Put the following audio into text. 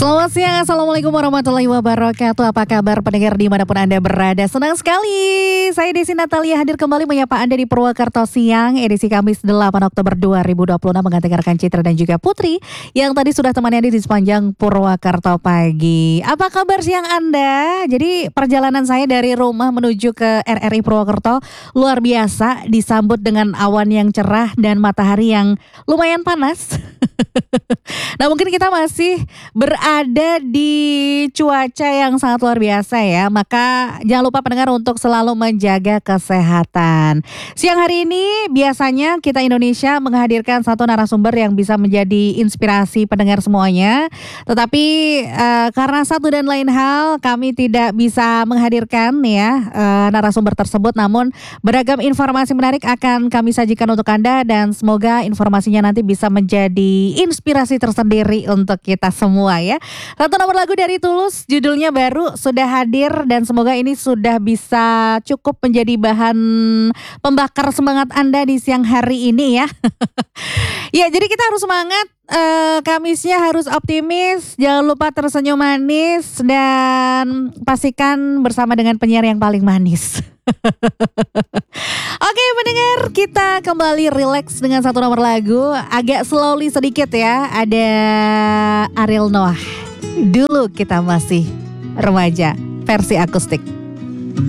Selamat siang, Assalamualaikum warahmatullahi wabarakatuh. Apa kabar pendengar dimanapun Anda berada? Senang sekali, saya Desi Natalia hadir kembali menyapa Anda di Purwakarta Siang, edisi Kamis 8 Oktober 2026, menggantikan rekan Citra dan juga Putri yang tadi sudah temani Anda di sepanjang Purwakarta pagi. Apa kabar siang Anda? Jadi perjalanan saya dari rumah menuju ke RRI Purwakarta luar biasa, disambut dengan awan yang cerah dan matahari yang lumayan panas. Nah, mungkin kita masih berada di cuaca yang sangat luar biasa ya. Maka jangan lupa pendengar untuk selalu menjaga kesehatan. Siang hari ini biasanya kita Indonesia menghadirkan satu narasumber yang bisa menjadi inspirasi pendengar semuanya. Tetapi karena satu dan lain hal kami tidak bisa menghadirkan ya narasumber tersebut. Namun beragam informasi menarik akan kami sajikan untuk Anda. Dan semoga informasinya nanti bisa menjadi inspirasi tersendiri untuk kita semua ya. Satu nomor lagu dari Tulus, judulnya Baru, sudah hadir dan semoga ini sudah bisa cukup menjadi bahan pembakar semangat Anda di siang hari ini ya. Ya, jadi kita harus semangat, Kamisnya harus optimis, jangan lupa tersenyum manis dan pastikan bersama dengan penyiar yang paling manis. Oke pendengar, kita kembali relax dengan satu nomor lagu. Agak slowly sedikit ya. Ada Ariel Noah, Dulu Kita Masih Remaja, versi akustik.